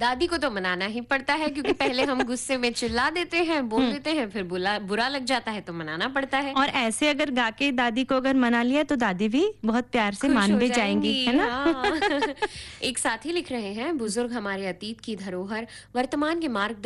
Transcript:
दादी को तो मनाना ही पड़ता है क्योंकि पहले हम गुस्से में चिल्ला देते हैं, बोल हुँ। देते हैं, फिर बुरा लग जाता है तो मनाना पड़ता है। और ऐसे अगर गा के दादी को अगर मना लिया तो दादी भी बहुत प्यार से खुश मान हो भी जाएँगी, है जाएँगी, ना? हाँ। एक साथी लिख रहे हैं, बुजुर्ग हमारे अतीत की धरोहर, वर्तमान के मार्ग